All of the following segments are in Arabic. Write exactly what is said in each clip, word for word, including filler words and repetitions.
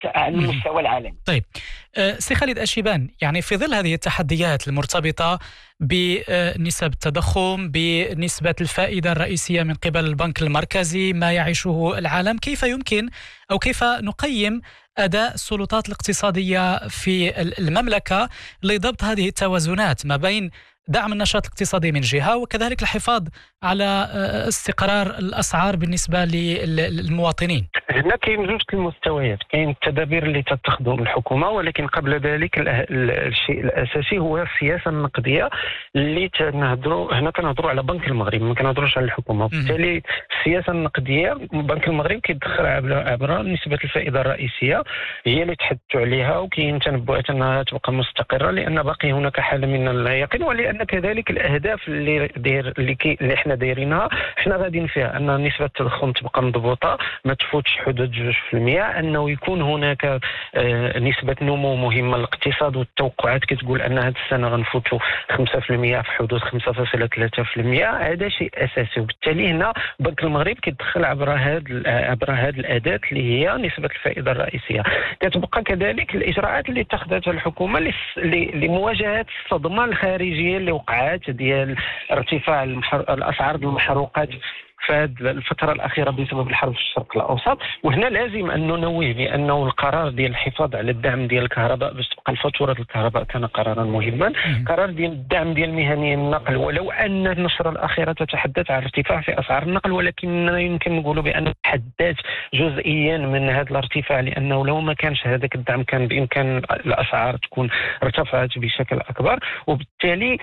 على المستوى العالمي. طيب أه سي خالد أشيبان، يعني في ظل هذه التحديات المرتبطة بنسب التضخم، بنسبة الفائدة الرئيسية من قبل البنك المركزي، ما يعيشه العالم، كيف يمكن أو كيف نقيم أداء السلطات الاقتصادية في المملكة لضبط هذه التوازنات ما بين دعم النشاط الاقتصادي من جهة وكذلك الحفاظ على استقرار الأسعار بالنسبة للمواطنين؟ هنا كاين جوج المستويات، كاين التدابير اللي تتخذهم الحكومة، ولكن قبل ذلك الشيء الأساسي هو السياسة النقدية اللي تنهضروا هنا. كنهضروا على بنك المغرب، ما كنهضروش على الحكومة. وبالتالي السياسة النقدية بنك المغرب كيدخل عبر نسبة الفائدة الرئيسية هي اللي تحدثوا عليها، وكاين تنبؤات انها تبقى مستقرة لأن باقي هناك حالة من اللا يقين، ولأن كذلك الأهداف اللي داير اللي, كي اللي احنا دايرينها حنا غاديين فيها، أن نسبة التضخم تبقى مضبوطة ما تفوتش حدود جوج في المية، أنه يكون هناك آه نسبة نمو مهمة للاقتصاد، والتوقعات كتقول أن هذه السنة غنفوتوا خمسة في المية في حدود خمسة فاصلة ثلاثة في المية. هذا شيء أساسي، وبالتالي هنا بنك المغرب كيدخل عبر هذه عبر هذه الأداة اللي هي نسبة الفائدة الرئيسية. كتبقى كذلك الإجراءات اللي اتخذتها الحكومة لمواجهة الصدمة الخارجية اللي وقعت ديال ارتفاع الأسعار المحروقات في هذه الفترة الأخيرة بسبب الحرب في الشرق الأوسط. وهنا لازم أن ننوه بأنه القرار ديال الحفاظ على الدعم ديال الكهرباء باش تبقى الفاتورة الكهرباء كان قرارا مهما. قرار ديال الدعم ديال مهني النقل، ولو أن النشرة الأخيرة تتحدث عن ارتفاع في أسعار النقل، ولكننا يمكن نقول بأن تحدث جزئيا من هذا الارتفاع، لأنه لو ما كانش هذاك الدعم كان بإمكان الأسعار تكون ارتفعت بشكل أكبر. وبالتالي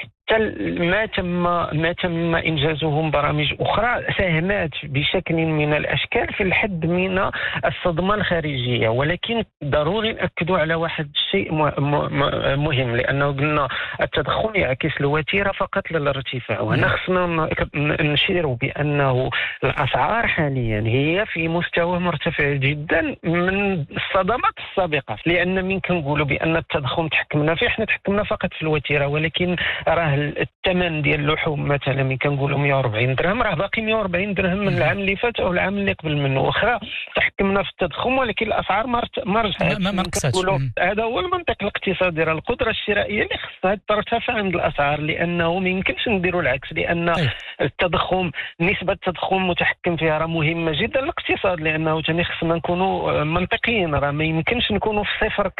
ما تم ما تم انجازه من برامج اخرى ساهمت بشكل من الاشكال في الحد من الصدمه الخارجيه، ولكن ضروري ناكدوا على واحد الشيء مهم، لانه قلنا التضخم يعكس الوتيره فقط للارتفاع، وهنا خصنا نشير بانه الاسعار حاليا هي في مستوى مرتفع جدا من الصدمات السابقه، لان من كنقولوا بان التضخم تحكمنا فيه، احنا تحكمنا فقط في الوتيره، ولكن راه الثمن ديال اللحوم مثلا ملي كنقولوا مئة وأربعين درهم راه باقي مئة وأربعين درهم من العام اللي فات او العام اللي قبل منه، واخا تحكمنا في التضخم ولكن الاسعار ما رجعتش. ما نقصتش. هذا هو المنطق الاقتصادي، راه القدره الشرائيه اللي خصها ترتفع عند الاسعار، لانه ما يمكنش نديروا العكس، لان طيب. التضخم نسبه التضخم متحكم فيها راه مهمه جدا للاقتصاد، لانه ثاني خصنا نكونوا منطقيين، راه ما يمكنش نكونوا في صفر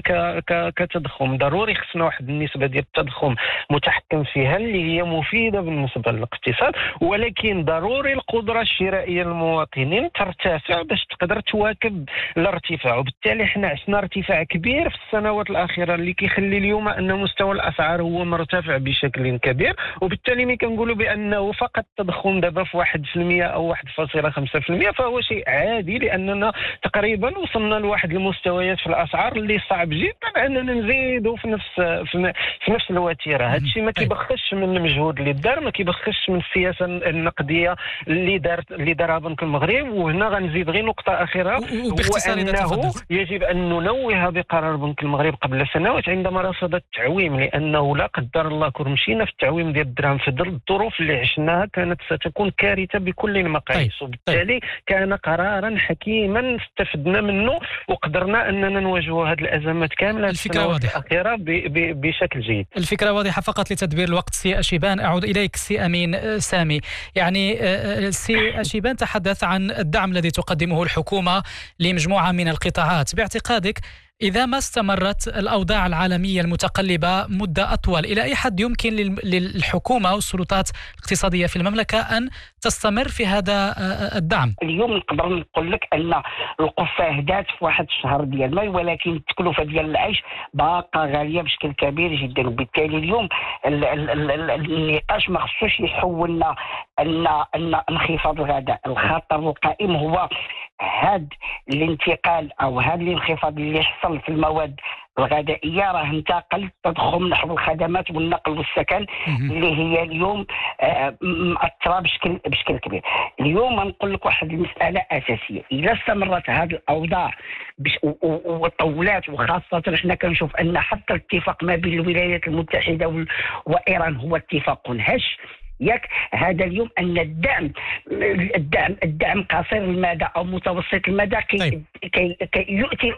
كتضخم، ضروري خصنا واحد النسبه ديال التضخم متحكم فيها اللي هي مفيدة بالنسبة للاقتصاد، ولكن ضروري القدرة الشرائية للمواطنين ترتفع باش تقدر تواكب الارتفاع. وبالتالي احنا عشنا ارتفاع كبير في السنوات الأخيرة اللي كيخلي اليوم أن مستوى الأسعار هو مرتفع بشكل كبير، وبالتالي ملي كنقولوا بأنه فقط التضخم دابا في واحد في المية أو واحد فاصلة خمسة في المية فهو شيء عادي، لأننا تقريبا وصلنا لواحد المستويات في الأسعار اللي صعب جدا أننا نزيدوا في نفس في نفس الوتيرة. هذا الشيء ما كيبخش من المجهود اللي دار، ما كيبخش من السياسه النقديه اللي دارت اللي دارها بنك المغرب. وهنا غنزيد غير نقطه اخيره، هو انه يجب ان ننوه بقرار بنك المغرب قبل سنوات عندما رفض التعويم، لانه لا قدر الله كون مشينا في التعويم ديال الدراهم في ظل الظروف اللي عشناها كانت ستكون كارثه بكل المقاييس. وبالتالي كان قرارا حكيما استفدنا منه وقدرنا اننا نواجه هذه الازمات كامله في السنوات الاخيره بشكل جيد. الفكره واضحه. فقط لتدبير الوقت سي أشيبان، أعود إليك سي أمين سامي. يعني سي أشيبان تحدث عن الدعم الذي تقدمه الحكومة لمجموعة من القطاعات. باعتقادك إذا ما استمرت الأوضاع العالمية المتقلبة مدة أطول، إلى أي حد يمكن للحكومة والسلطات الاقتصادية في المملكة أن تستمر في هذا الدعم؟ اليوم نقدر نقول لك أن القفة هدات في واحد الشهر ديال ماي، ولكن التكلفة ديال العيش باقا غالية بشكل كبير جدا. وبالتالي اليوم النقاش ما خصوش يحولنا أن أن انخفاض الغذاء. الخطر القائم هو هذا الانتقال أو هذا الانخفاض اللي يحصل في المواد الغذائيه، راه انتقل التضخم نحو الخدمات والنقل والسكن اللي هي اليوم مأثره بشكل بشكل كبير. اليوم نقول لك واحد المساله اساسيه، اذا استمرت هذه الاوضاع وطولات، وخاصه حنا كنشوف ان حتى الاتفاق ما بين الولايات المتحده وايران هو اتفاق هش ياك هذا اليوم ان الدعم الدعم الدعم قصير المدى او متوسط المدى كي, كي, كي يؤتي